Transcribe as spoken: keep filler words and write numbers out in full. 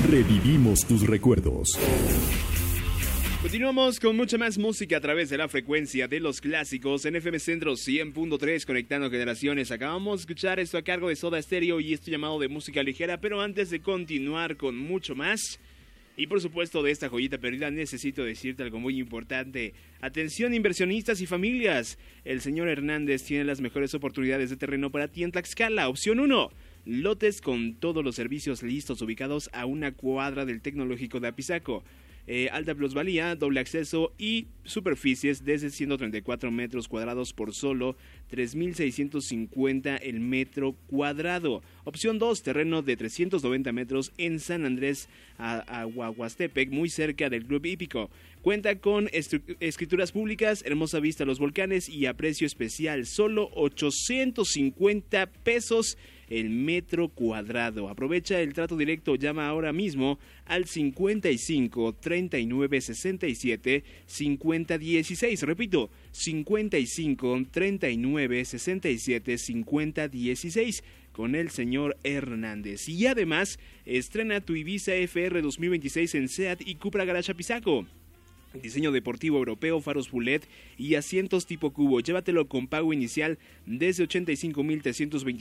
Revivimos tus recuerdos. Continuamos con mucha más música a través de la frecuencia de los clásicos en F M Centro cien punto tres, conectando generaciones. Acabamos de escuchar esto a cargo de Soda Stereo y esto llamado de música ligera, pero antes de continuar con mucho más, y por supuesto de esta joyita perdida, necesito decirte algo muy importante. Atención inversionistas y familias, el señor Hernández tiene las mejores oportunidades de terreno para ti en Tlaxcala. Opción uno, lotes con todos los servicios listos ubicados a una cuadra del Tecnológico de Apizaco. Eh, alta plusvalía, doble acceso y superficies desde ciento treinta y cuatro metros cuadrados por solo tres mil seiscientos cincuenta el metro cuadrado. Opción dos, terreno de trescientos noventa metros en San Andrés, Aguastepec, muy cerca del Club Hípico. Cuenta con escrituras públicas, hermosa vista a los volcanes y a precio especial, solo ochocientos cincuenta pesos el metro cuadrado. Aprovecha el trato directo, llama ahora mismo al cincuenta y cinco, treinta y nueve, sesenta y siete, cincuenta dieciséis. Repito, cincuenta y cinco, treinta y nueve, sesenta y siete, cincuenta dieciséis con el señor Hernández. Y además, estrena tu Ibiza F R dos mil veintiséis en SEAT y Cupra Garage Apizaco. Diseño deportivo europeo, faros bullet y asientos tipo cubo. Llévatelo con pago inicial desde ochenta y cinco mil trescientos veinticinco